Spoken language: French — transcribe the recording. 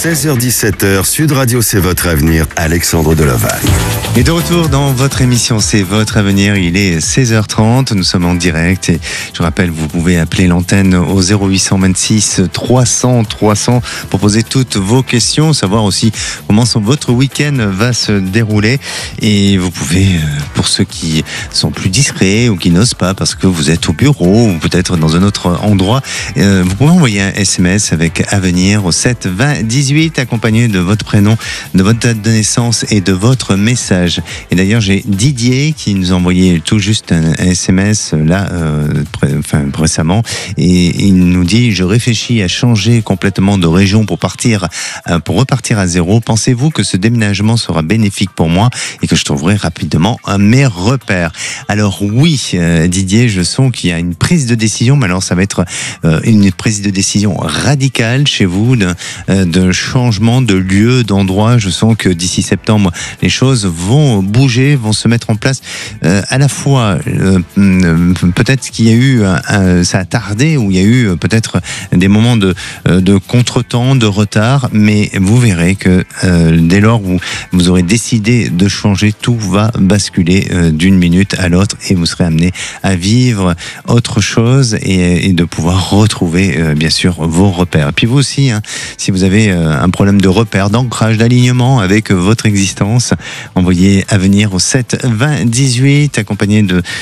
16h-17h, Sud Radio, c'est votre avenir. Alexandre Deloval. Et de retour dans votre émission, c'est votre avenir. Il est 16h30, nous sommes en direct et je rappelle, vous pouvez appeler l'antenne au 0826 300 300 pour poser toutes vos questions, savoir aussi comment votre week-end va se dérouler. Et vous pouvez, pour ceux qui sont plus discrets ou qui n'osent pas parce que vous êtes au bureau ou peut-être dans un autre endroit, vous pouvez envoyer un SMS avec avenir au 7 20 18 accompagné de votre prénom, de votre date de naissance et de votre message. Et d'ailleurs, j'ai Didier qui nous a envoyé tout juste un SMS là, récemment, et il nous dit: je réfléchis à changer complètement de région pour repartir à zéro. Pensez-vous que ce déménagement sera bénéfique pour moi et que je trouverai rapidement mes repères? Alors oui, Didier, je sens qu'il y a une prise de décision, mais alors ça va être une prise de décision radicale chez vous, de changement de lieu, d'endroit. Je sens que d'ici septembre, les choses vont bouger, vont se mettre en place. À la fois, peut-être qu'il y a eu, ça a tardé, ou il y a eu peut-être des moments de contretemps, de retard, mais vous verrez que dès lors où vous aurez décidé de changer, tout va basculer d'une minute à l'autre et vous serez amené à vivre autre chose et de pouvoir retrouver bien sûr vos repères. Et puis vous aussi, si vous avez un problème de repère, d'ancrage, d'alignement avec votre existence, envoyez avenir au 7 20 18 accompagné de